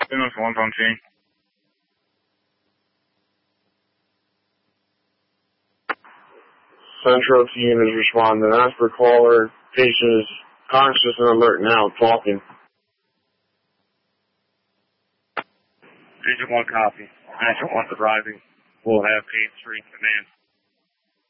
Ambulance 1 on scene. Central team is responding. As per caller, patient is conscious and alert now, talking. Agent 1 copy. Agent 1 arriving. We'll have 8-3 command.